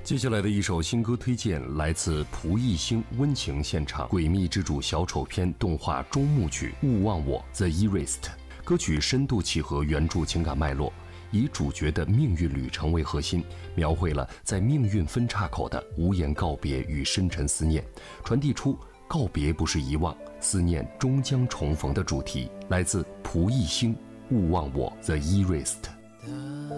接下来的一首新歌推荐来自蒲熠星温情现场《诡秘之主小丑篇》动画中幕曲《勿忘我》The Erased。歌曲深度契合原著情感脉络，以主角的命运旅程为核心，描绘了在命运分岔口的无言告别与深沉思念，传递出告别不是遗忘，思念终将重逢的主题。来自蒲熠星《勿忘我》The Erased。